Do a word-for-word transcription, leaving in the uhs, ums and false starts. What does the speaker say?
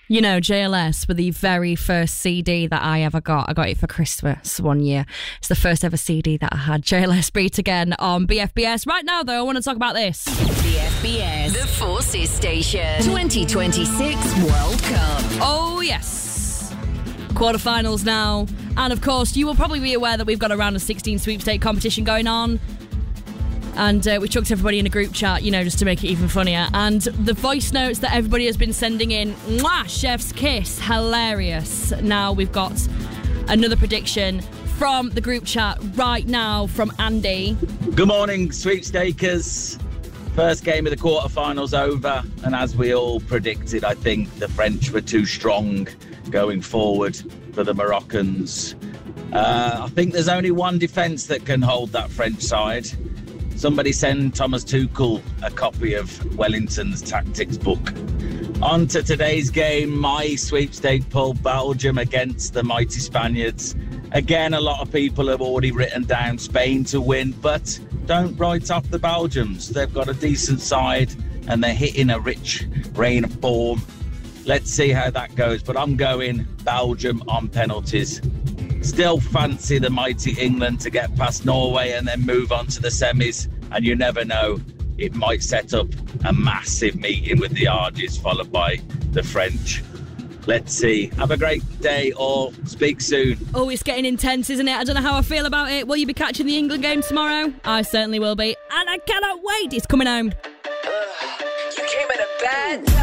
You know, J L S were the very first C D that I ever got. I got it for Christmas one year. It's the first ever C D that I had. J L S Beat Again on B F B S. Right now, though, I want to talk about this. B F B S, the Forces Station, twenty twenty-six World Cup. Oh, yes. Quarterfinals now. And, of course, you will probably be aware that we've got a round of sixteen sweepstake competition going on. And uh, we chucked everybody in a group chat, you know, just to make it even funnier. And the voice notes that everybody has been sending in, mwah, chef's kiss, hilarious. Now we've got another prediction from the group chat right now from Andy. Good morning, sweepstakers. First game of the quarterfinals over. And as we all predicted, I think the French were too strong going forward for the Moroccans. Uh, I think there's only one defence that can hold that French side. Somebody send Thomas Tuchel a copy of Wellington's tactics book. On to today's game, my sweepstake pull, Belgium against the mighty Spaniards. Again, a lot of people have already written down Spain to win, but don't write off the Belgians. They've got a decent side and they're hitting a rich rain of form. Let's see how that goes, but I'm going Belgium on penalties. Still fancy the mighty England to get past Norway and then move on to the semis. And you never know, it might set up a massive meeting with the Argies, followed by the French. Let's see. Have a great day, all. Speak soon. Oh, it's getting intense, isn't it? I don't know how I feel about it. Will you be catching the England game tomorrow? I certainly will be. And I cannot wait. It's coming home. Uh, you came in a bad